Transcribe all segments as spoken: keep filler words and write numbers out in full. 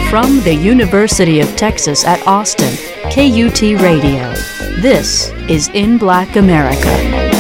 From the University of Texas at Austin, K U T Radio. This is In Black America.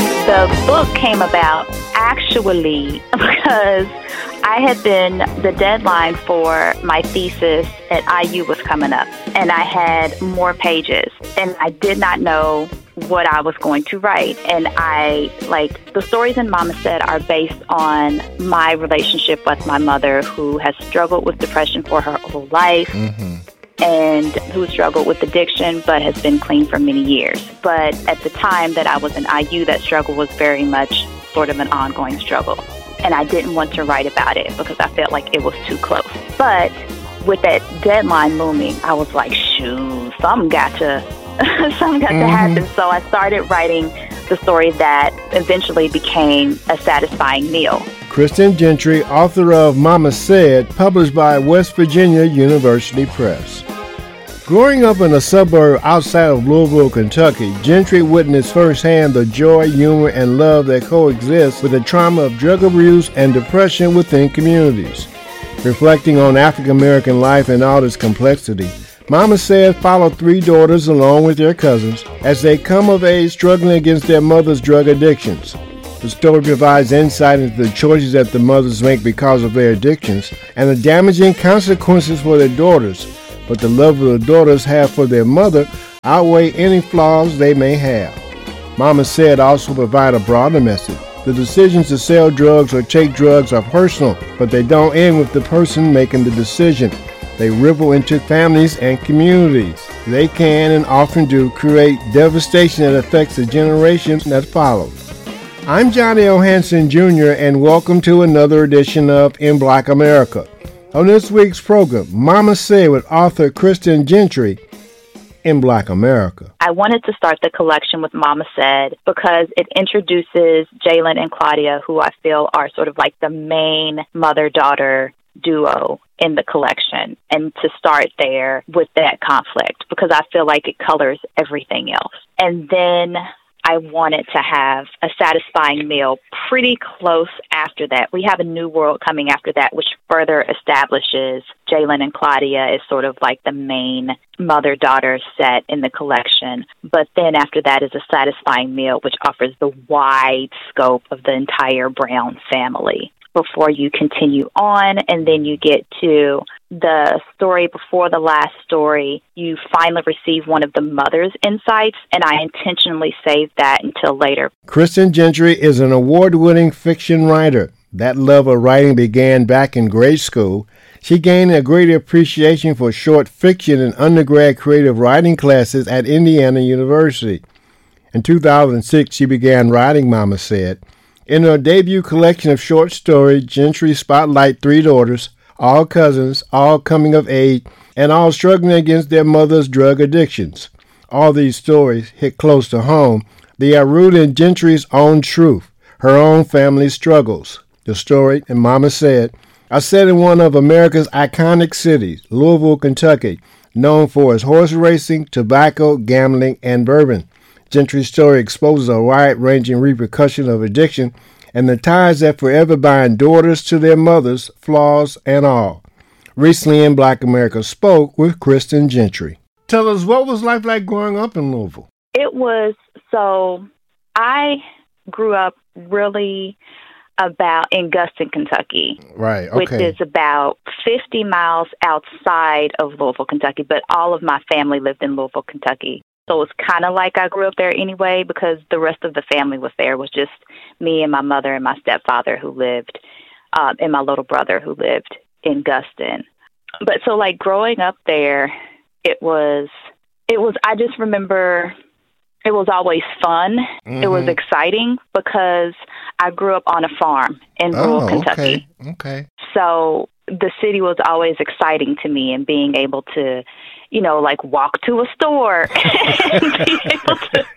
The book came about actually because I had been, the deadline for my thesis at I U was coming up, and I had more pages, and I did not know what I was going to write. And I, like, the stories in Mama Said are based on my relationship with my mother, who has struggled with depression for her whole life. Mm-hmm. And who struggled with addiction but has been clean for many years. But at the time that I was in I U, that struggle was very much sort of an ongoing struggle. And I didn't want to write about it because I felt like it was too close. But with that deadline looming, I was like, shoot, something got to, something got mm-hmm. to happen. So I started writing the story that eventually became A Satisfying Meal. Kristen Gentry, author of Mama Said, published by West Virginia University Press. Growing up in a suburb outside of Louisville, Kentucky, Gentry witnessed firsthand the joy, humor, and love that coexist with the trauma of drug abuse and depression within communities. Reflecting on African American life in all its complexity, Mama Said followed three daughters along with their cousins as they come of age struggling against their mother's drug addictions. The story provides insight into the choices that the mothers make because of their addictions and the damaging consequences for their daughters, but the love of the daughters have for their mother outweigh any flaws they may have. Mama Said also provide a broader message. The decisions to sell drugs or take drugs are personal, but they don't end with the person making the decision. They ripple into families and communities. They can and often do create devastation that affects the generations that follow. I'm Johnny O. Hanson, Junior, and welcome to another edition of In Black America. On this week's program, Mama Said with author Kristen Gentry, In Black America. I wanted to start the collection with Mama Said because it introduces Jalen and Claudia, who I feel are sort of like the main mother-daughter duo in the collection, and to start there with that conflict because I feel like it colors everything else. And then I wanted to have A Satisfying Meal pretty close after that. We have A New World coming after that, which further establishes Jalen and Claudia as sort of like the main mother-daughter set in the collection. But then after that is A Satisfying Meal, which offers the wide scope of the entire Brown family before you continue on, and then you get to the story before the last story. You finally receive one of the mother's insights, and I intentionally saved that until later. Kristen Gentry is an award-winning fiction writer. That love of writing began back in grade school. She gained a greater appreciation for short fiction in undergrad creative writing classes at Indiana University. In two thousand six, she began writing Mama Said. In her debut collection of short stories, Gentry spotlight three daughters, all cousins, all coming of age, and all struggling against their mother's drug addictions. All these stories hit close to home. They are rooted in Gentry's own truth, her own family struggles. The story, in Mama Said, are set in one of America's iconic cities, Louisville, Kentucky, known for its horse racing, tobacco, gambling, and bourbon. Gentry's story exposes a wide-ranging repercussion of addiction and the ties that forever bind daughters to their mothers, flaws and all. Recently, In Black America spoke with Kristen Gentry. Tell us, what was life like growing up in Louisville? It was, so I grew up really about in Guston, Kentucky. Right, okay. Which is about fifty miles outside of Louisville, Kentucky, but all of my family lived in Louisville, Kentucky. So it's kind of like I grew up there anyway because the rest of the family was there. It was just me and my mother and my stepfather who lived, um, and my little brother who lived in Guston. But so like growing up there, it was, it was, I just remember it was always fun. Mm-hmm. It was exciting because I grew up on a farm in oh, rural Kentucky. Okay. okay. So the city was always exciting to me, and being able to, you know, like walk to a store and be able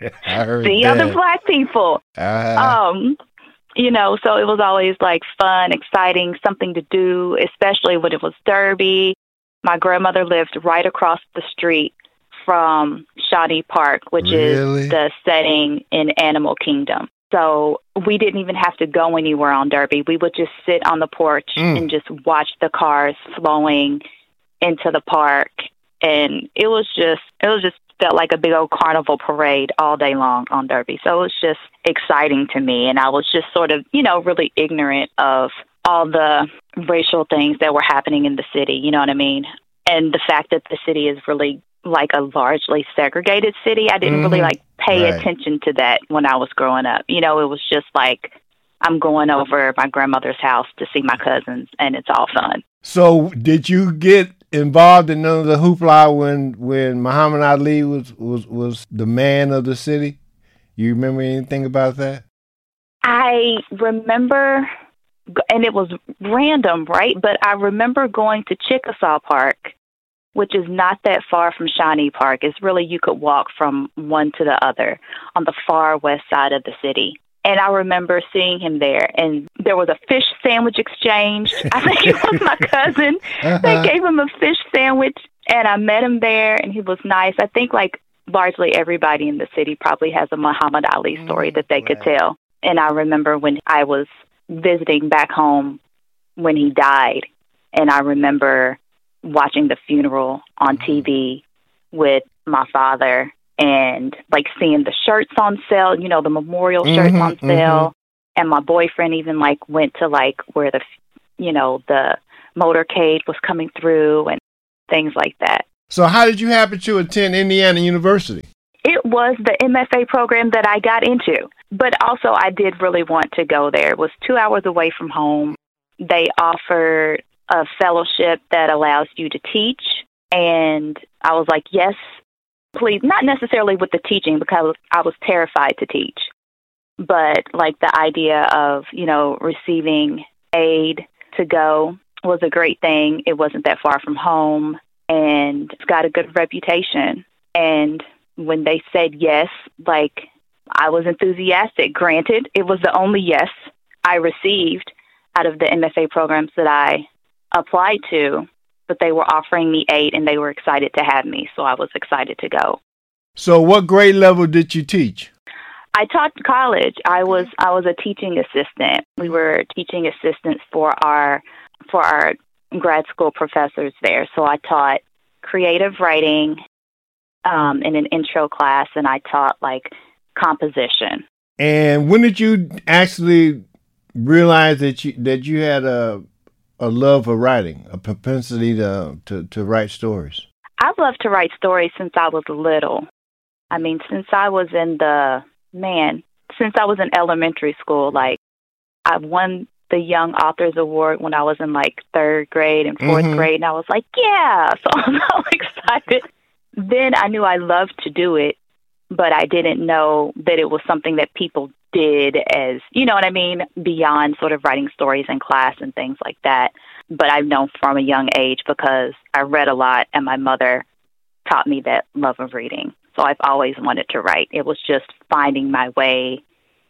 to see that. Other Black people. Uh, um, you know, so it was always like fun, exciting, something to do, especially when it was Derby. My grandmother lived right across the street from Shawnee Park, which really? is the setting in Animal Kingdom. So we didn't even have to go anywhere on Derby. We would just sit on the porch mm. and just watch the cars flowing into the park. And it was just, it was just felt like a big old carnival parade all day long on Derby. So it was just exciting to me. And I was just sort of, you know, really ignorant of all the racial things that were happening in the city. You know what I mean? And the fact that the city is really like a largely segregated city. I didn't Mm-hmm. really like pay Right. attention to that when I was growing up. You know, it was just like, I'm going over my grandmother's house to see my cousins, and it's all fun. So did you get involved in none of the hoopla when when Muhammad Ali was, was, was the man of the city? You remember anything about that? I remember, and it was random, right? But I remember going to Chickasaw Park, which is not that far from Shawnee Park. It's really, you could walk from one to the other on the far west side of the city. And I remember seeing him there, and there was a fish sandwich exchange. I think it was my cousin Uh-huh. that gave him a fish sandwich, and I met him there, and he was nice. I think, like, largely everybody in the city probably has a Muhammad Ali story that they could Right. tell. And I remember when I was visiting back home when he died, and I remember watching the funeral on T V with my father, and like seeing the shirts on sale, you know, the memorial shirts Mhm, on sale. And my boyfriend even like went to like where the, you know, the motorcade was coming through and things like that. So how did you happen to attend Indiana University? It was the M F A program that I got into, but also I did really want to go there. It was two hours away from home. They offered a fellowship that allows you to teach. And I was like, yes, please. Not necessarily with the teaching, because I was terrified to teach, but like the idea of, you know, receiving aid to go was a great thing. It wasn't that far from home, and it's got a good reputation. And when they said yes, like, I was enthusiastic. Granted, it was the only yes I received out of the M F A programs that I applied to, but they were offering me eight, and they were excited to have me, so I was excited to go. So what grade level did you teach? I taught college. I was I was a teaching assistant. We were teaching assistants for our for our grad school professors there. So I taught creative writing um, in an intro class, and I taught like composition. And when did you actually realize that you that you had a a love for writing, a propensity to to, to write stories? I've loved to write stories since I was little. I mean, since I was in the, man, since I was in elementary school, like, I won the Young Authors Award when I was in, like, third grade and fourth Mhm. grade, and I was like, yeah, so I was all excited. Then I knew I loved to do it, but I didn't know that it was something that people did as, you know what I mean, beyond sort of writing stories in class and things like that. But I've known from a young age because I read a lot, and my mother taught me that love of reading. So I've always wanted to write. It was just finding my way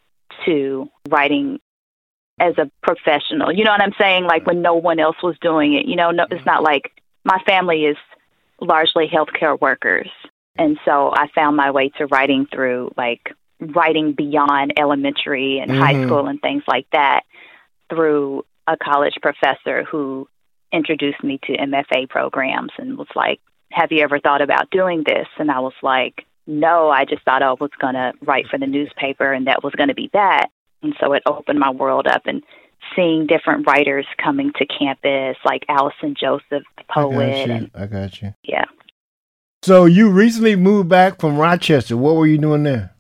to writing as a professional. You know what I'm saying? Like when no one else was doing it. You know, no, it's not like my family is largely healthcare workers. And so I found my way to writing through like writing beyond elementary and high Mhm. school and things like that through a college professor who introduced me to M F A programs and was like, have you ever thought about doing this? And I was like, no, I just thought I was going to write for the newspaper and that was going to be that. And so it opened my world up, and seeing different writers coming to campus, like Allison Joseph, the poet. I got you. And I got you. yeah. So you recently moved back from Rochester. What were you doing there?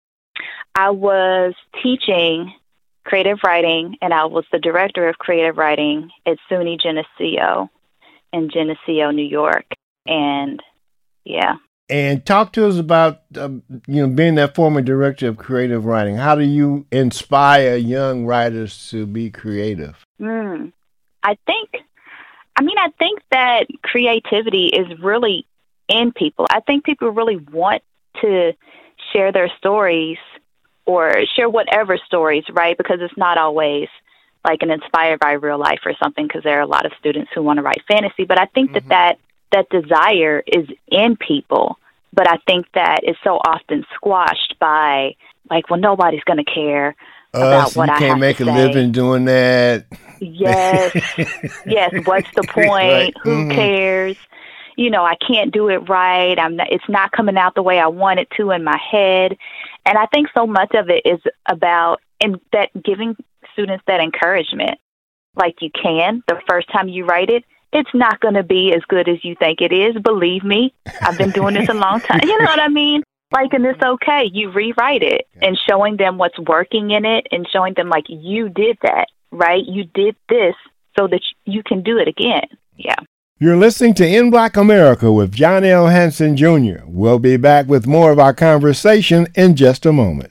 I was teaching creative writing, and I was the director of creative writing at SUNY Geneseo in Geneseo, New York. And yeah. And talk to us about, um, you know, being that former director of creative writing. How do you inspire young writers to be creative? Mm, I think, I mean, I think that creativity is really in people. I think people really want to share their stories or share whatever stories, right? Because it's not always like an inspired by real life or something, because there are a lot of students who want to write fantasy. But I think Mm-hmm. that, that that desire is in people. But I think that it's so often squashed by like, well, nobody's going to care. about Us, what you I can't have make to a say. living doing that. Yes, yes. What's the point? Right. Who Mhm. cares? You know, I can't do it right. I'm not, it's not coming out the way I want it to in my head. And I think so much of it is about and that giving students that encouragement. Like, you can, the first time you write it, it's not going to be as good as you think it is. Believe me, I've been doing this a long time. You know what I mean? Like, and it's okay. You rewrite it and showing them what's working in it and showing them, like, you did that, right? You did this so that you can do it again. Yeah. You're listening to In Black America with John L. Hanson Junior We'll be back with more of our conversation in just a moment.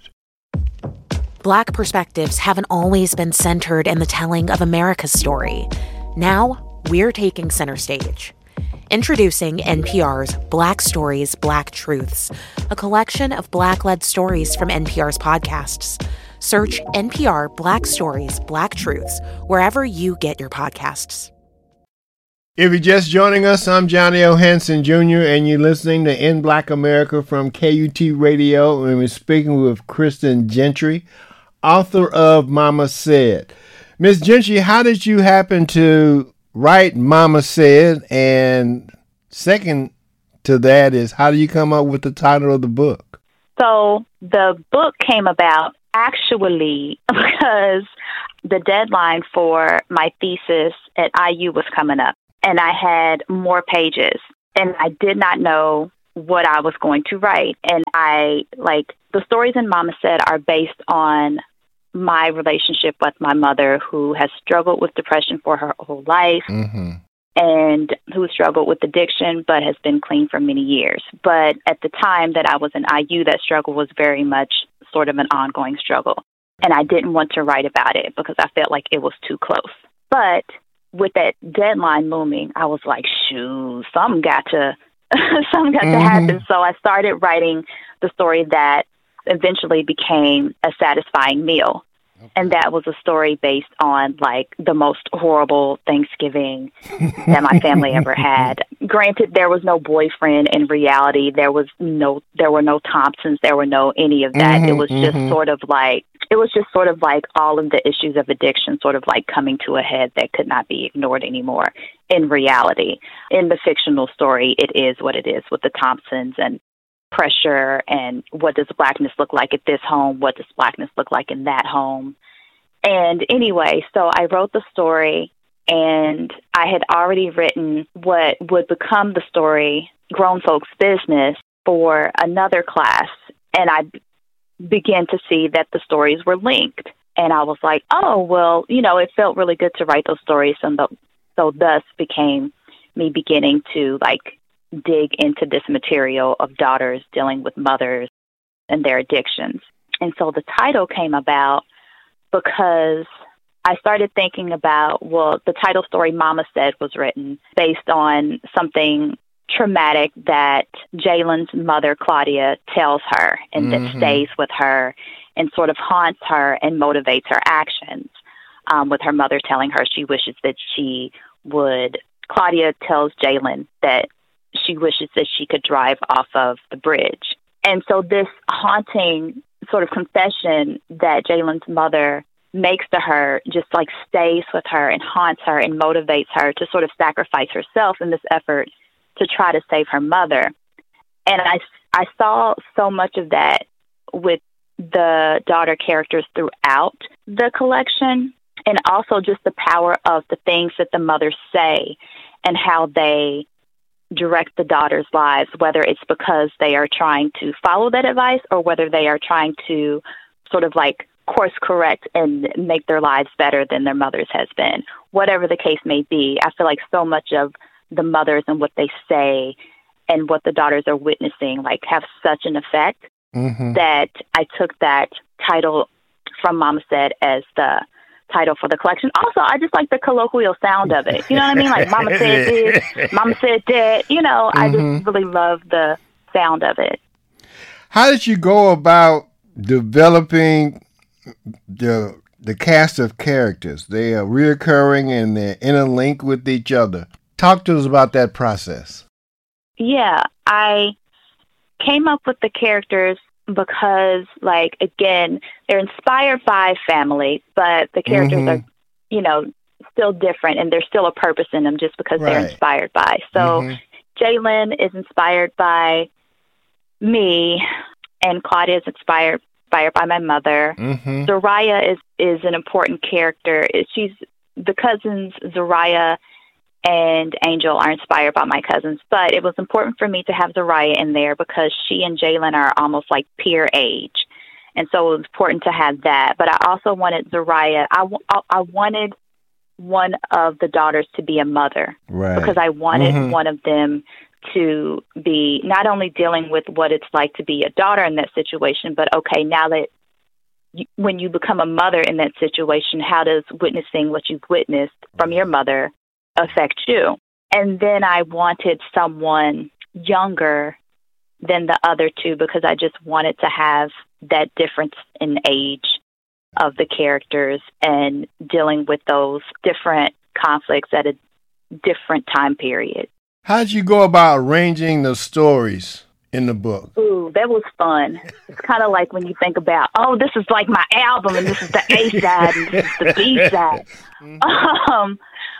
Black perspectives haven't always been centered in the telling of America's story. Now, we're taking center stage. Introducing N P R's Black Stories, Black Truths, a collection of Black-led stories from N P R's podcasts. Search N P R Black Stories, Black Truths wherever you get your podcasts. If you're just joining us, I'm Johnny L. Hanson Junior, and you're listening to In Black America from K U T Radio, and we're speaking with Kristen Gentry, author of Mama Said. Miss Gentry, how did you happen to write Mama Said? And second to that is, how do you come up with the title of the book? So the book came about actually because the deadline for my thesis at I U was coming up, and I had more pages, and I did not know what I was going to write. And I, like, the stories in Mama Said are based on my relationship with my mother, who has struggled with depression for her whole life, Mm-hmm. and who struggled with addiction but has been clean for many years. But at the time that I was in I U, that struggle was very much sort of an ongoing struggle. And I didn't want to write about it because I felt like it was too close. But with that deadline looming, I was like, shoot, something got to, something got Mm-hmm. to happen. So I started writing the story that eventually became A Satisfying Meal. And that was a story based on, like, the most horrible Thanksgiving that my family ever had. Granted, there was no boyfriend in reality. There was no, there were no Thompsons. There were no any of that. Mhm, it was just mhm. sort of like, it was just sort of like all of the issues of addiction sort of like coming to a head that could not be ignored anymore in reality. In the fictional story, it is what it is with the Thompsons and pressure and what does blackness look like at this home, what does blackness look like in that home. And anyway, so I wrote the story, and I had already written what would become the story, Grown Folks Business, for another class, and I began to see that the stories were linked. And I was like, oh, well, you know, it felt really good to write those stories, and so, so thus became me beginning to, like, dig into this material of daughters dealing with mothers and their addictions. And so the title came about because I started thinking about, well, the title story Mama Said was written based on something traumatic that Jalen's mother, Claudia, tells her and Mhm. that stays with her and sort of haunts her and motivates her actions, um, with her mother telling her she wishes that she would, Claudia tells Jalen that she wishes that she could drive off of the bridge. And so this haunting sort of confession that Jalen's mother makes to her just like stays with her and haunts her and motivates her to sort of sacrifice herself in this effort to try to save her mother. And I, I saw so much of that with the daughter characters throughout the collection, and also just the power of the things that the mothers say and how they direct the daughters' lives, whether it's because they are trying to follow that advice or whether they are trying to sort of like course correct and make their lives better than their mothers has been. Whatever the case may be, I feel like so much of the mothers and what they say and what the daughters are witnessing like have such an effect Mm-hmm. that I took that title from Mama Said as the title for the collection. Also, I just like the colloquial sound of it. You know what I mean? Like Mama said this, Mama said that. You know, I Mhm. just really love the sound of it. How did you go about developing the the cast of characters? They are reoccurring and they're interlinked with each other. Talk to us about that process. Yeah, I came up with the characters because, like, again, they're inspired by family, but the characters mm-hmm. are, you know, still different, and there's still a purpose in them just because right. they're inspired by. So mm-hmm. Jalen is inspired by me, and Claudia is inspired, inspired by my mother. Mm-hmm. Zoraya is, is an important character. She's the cousins, Zoraya and Angel, are inspired by my cousins, but it was important for me to have Zoraya in there because she and Jalen are almost like peer age. And so it was important to have that. But I also wanted Zoraya, I, I wanted one of the daughters to be a mother right. because I wanted mm-hmm. one of them to be not only dealing with what it's like to be a daughter in that situation, but okay, now that you, when you become a mother in that situation, how does witnessing what you've witnessed from your mother affect you? And then I wanted someone younger than the other two because I just wanted to have that difference in age of the characters and dealing with those different conflicts at a different time period. How'd you go about arranging the stories in the book? Ooh, that was fun. It's kind of like when you think about, oh, this is like my album, and this is the A side, and this is the B side. Mm-hmm. Um,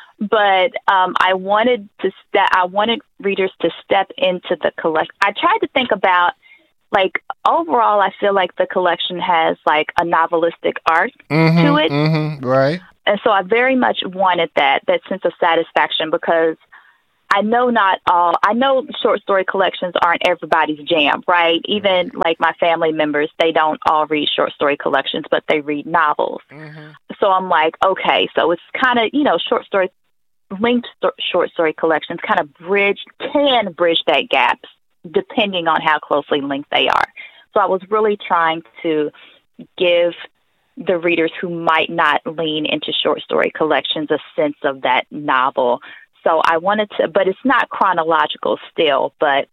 but um, I wanted to step. I wanted readers to step into the collection. I tried to think about, like, overall, I feel like the collection has like a novelistic arc mm-hmm, to it, mm-hmm, right? And so I very much wanted that that sense of satisfaction because I know not all, I know short story collections aren't everybody's jam, right? Even like my family members, they don't all read short story collections, but they read novels. Mm-hmm. So I'm like, okay, so it's kind of, you know, short story, linked sto- short story collections kind of bridge, can bridge that gap depending on how closely linked they are. So I was really trying to give the readers who might not lean into short story collections a sense of that novel. So I wanted to, but it's not chronological still, but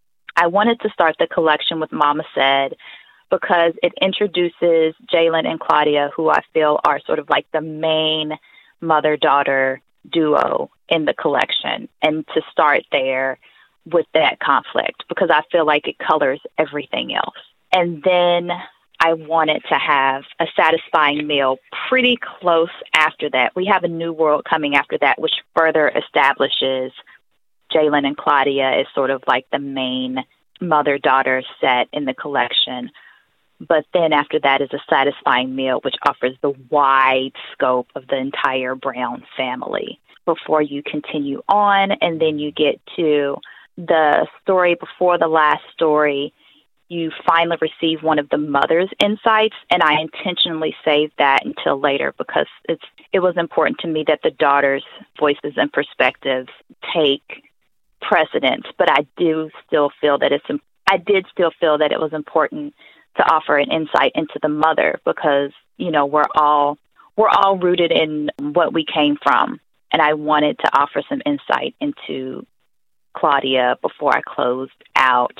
I wanted to start the collection with Mama Said because it introduces Jalen and Claudia, who I feel are sort of like the main mother-daughter duo in the collection, and to start there with that conflict because I feel like it colors everything else. And then I wanted to have a satisfying meal pretty close after that. We have a new world coming after that, which further establishes Jalen and Claudia as sort of like the main mother-daughter set in the collection. But then after that is a satisfying meal, which offers the wide scope of the entire Brown family before you continue on. And then you get to the story before the last story. You finally receive one of the mother's insights, and I intentionally saved that until later because it's it was important to me that the daughter's voices and perspectives take precedence. But I do still feel that it's I did still feel that it was important to offer an insight into the mother because, you know, we're all we're all rooted in what we came from, and I wanted to offer some insight into Claudia before I closed out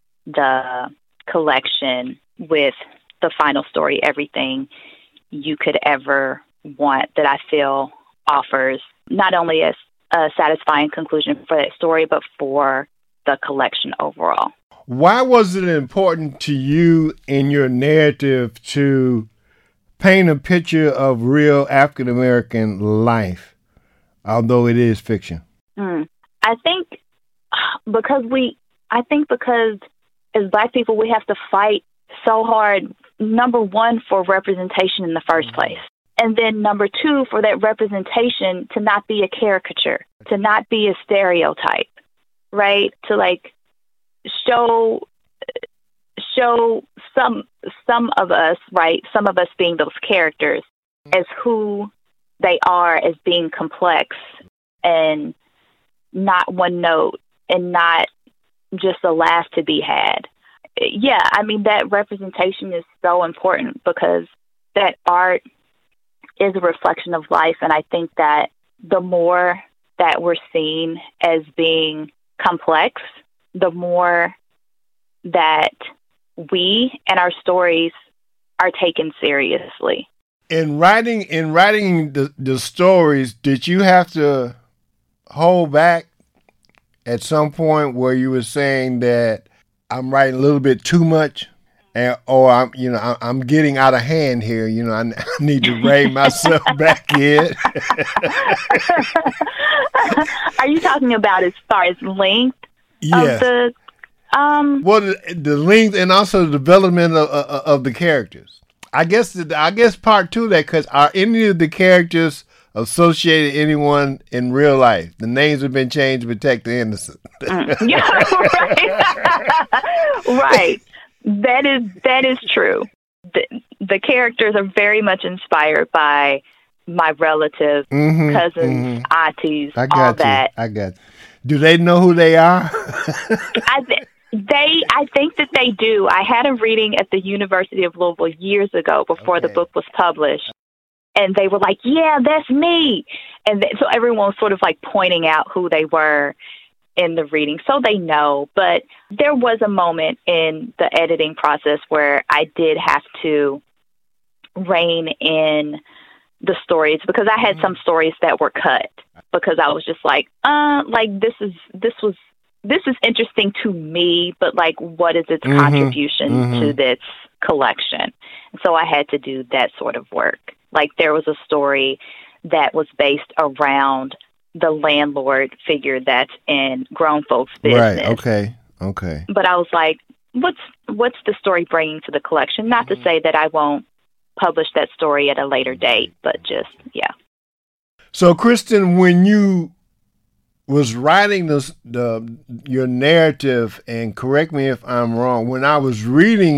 the collection with the final story, Everything You Could Ever Want, that I feel offers not only a, a satisfying conclusion for that story, but for the collection overall. Why was it important to you in your narrative to paint a picture of real African-American life, although it is fiction? Mm. I think because we, I think because as Black people, we have to fight so hard, number one, for representation in the first place. And then number two, for that representation to not be a caricature, to not be a stereotype, right? To like show, show some, some of us, right? Some of us being those characters as who they are, as being complex and not one note and not just a laugh to be had. Yeah, I mean, that representation is so important because that art is a reflection of life. And I think that the more that we're seen as being complex, the more that we and our stories are taken seriously. In writing, in writing the, the stories, did you have to hold back at some point where you were saying that I'm writing a little bit too much and or I'm, you know, I, I'm getting out of hand here. You know, I, I need to rein myself back in. Are you talking about as far as length Yes. of the? Um, well, the, the length and also the development of, of, of the characters. I guess the, I guess part two of that, because are any of the characters associated anyone in real life? The names have been changed to protect the innocent. Mm, yeah, right. Right. That is that is true. The, the characters are very much inspired by my relatives, mm-hmm, cousins, mm-hmm. aunties, I got all you. that. I got you. Do they know who they are? I th- they, I think that they do. I had a reading at the University of Louisville years ago before Okay. the book was published, and they were like, "Yeah, that's me," and th- so everyone was sort of like pointing out who they were in the reading, so they know. But there was a moment in the editing process where I did have to rein in the stories, because I had some stories that were cut because I was just like, uh, like this is this was this is interesting to me, but like, what is its Mm-hmm, contribution mm-hmm. to this collection? And so I had to do that sort of work. Like, there was a story that was based around the landlord figure that's in Grown Folks Business. Right. Okay. Okay. But I was like, what's what's the story bringing to the collection? Not to say that I won't publish that story at a later date, but just, yeah. So, Kristen, when you was writing this, the your narrative, and correct me if I'm wrong, when I was reading